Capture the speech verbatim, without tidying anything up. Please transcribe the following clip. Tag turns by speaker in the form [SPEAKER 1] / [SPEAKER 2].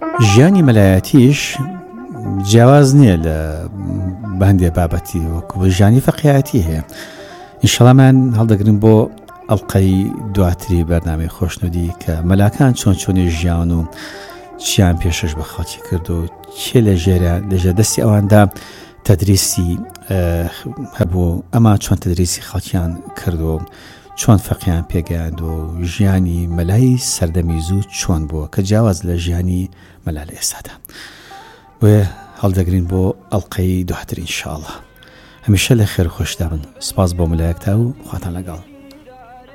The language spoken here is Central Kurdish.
[SPEAKER 1] ژیانی مەلایەتیش جیاواز نییە لە بەندێ بابەتی وەکو ژیانی فەقیهەتی هەیە. ئینشەڵامان هەڵدەگرن بۆ ئەڵقەی دواتری بەرنامەی خۆشنودی کە مەلاکان چۆن چۆنی ژیان و چیان پێشش بە خەڵکی کرد و چێ لە ژێرە لەژێر دەستی ئەواندا تەدریسی هەبوو، ئەما چۆن تەدریسی خەڵکیان کرد و چۆن فەقیان پێگەیاند و ژیانی مەلای سەردەمی زوو چۆن بووە کە جیاواز لە ژیانی مەلا لە ئێستادا. وێ هەڵدەگرین بۆ ئەڵقەی دواتر ئینشاءڵڵا. هەمیشە لە خێر و خۆشدا بن. سپاس بۆ مەلایەکتا و خواتان لەگەڵ.